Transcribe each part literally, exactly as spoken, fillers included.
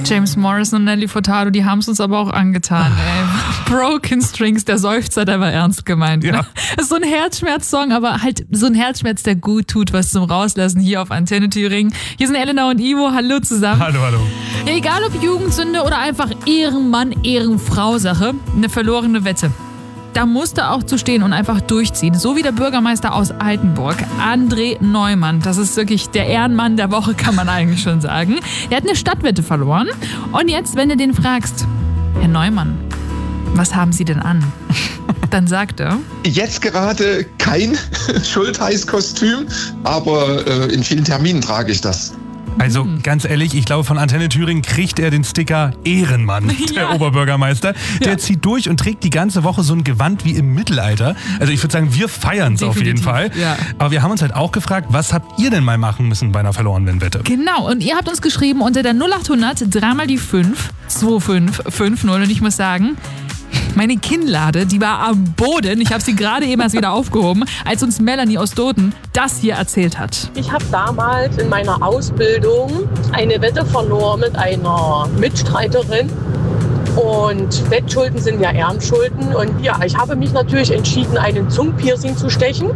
James Morrison und Nelly Furtado, die haben es uns aber auch angetan, ey. Broken Strings, der Seufzer, der war ernst gemeint. Ne? Ja. Das ist so ein Herzschmerz-Song, aber halt so ein Herzschmerz, der gut tut, was zum Rauslassen hier auf Antenne Thüringen. Hier sind Elena und Ivo, hallo zusammen. Hallo, hallo. Ja, egal ob Jugendsünde oder einfach Ehrenmann, Ehrenfrau-Sache, eine verlorene Wette. Da musste auch zu stehen und einfach durchziehen. So wie der Bürgermeister aus Altenburg, André Neumann. Das ist wirklich der Ehrenmann der Woche, kann man eigentlich schon sagen. Er hat eine Stadtwette verloren. Und jetzt, wenn du den fragst, Herr Neumann, was haben Sie denn an? Dann sagt er: Jetzt gerade kein Schultheiß-Kostüm, aber äh, in vielen Terminen trage ich das. Also ganz ehrlich, ich glaube, von Antenne Thüringen kriegt er den Sticker Ehrenmann, der Ja. Oberbürgermeister. Der Ja. zieht durch und trägt die ganze Woche so ein Gewand wie im Mittelalter. Also ich würde sagen, wir feiern es auf jeden Definitiv, Fall. ja. Aber wir haben uns halt auch gefragt, was habt ihr denn mal machen müssen bei einer verlorenen Wette? Genau, und ihr habt uns geschrieben unter der null acht hundert, dreimal die fünf, zwei fünf fünf null. Und ich muss sagen, meine Kinnlade, die war am Boden. Ich habe sie gerade eben erst wieder aufgehoben, als uns Melanie aus Doten das hier erzählt hat. Ich habe damals in meiner Ausbildung eine Wette verloren mit einer Mitstreiterin. Und Wettschulden sind ja Ehrenschulden. Und ja, ich habe mich natürlich entschieden, einen Zungenpiercing zu stechen.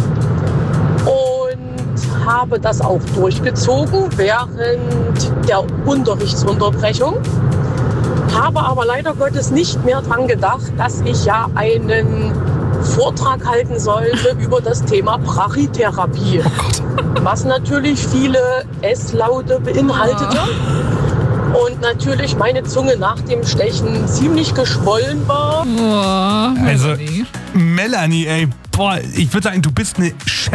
Und habe das auch durchgezogen während der Unterrichtsunterbrechung. Habe aber leider Gottes nicht mehr dran gedacht, dass ich ja einen Vortrag halten sollte über das Thema Brachytherapie. Oh Gott. Was natürlich viele S-Laute beinhaltete. Und natürlich meine Zunge nach dem Stechen ziemlich geschwollen war. Oh, Also, Melanie. Melanie, ey, boah, ich würde sagen, du bist eine